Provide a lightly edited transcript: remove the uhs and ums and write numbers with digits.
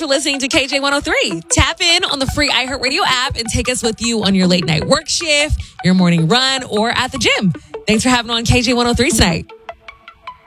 for listening to KJ103. Tap in on the free iHeartRadio app and take us with you on your late night work shift, your morning run, or at the gym. Thanks for having on KJ103 tonight.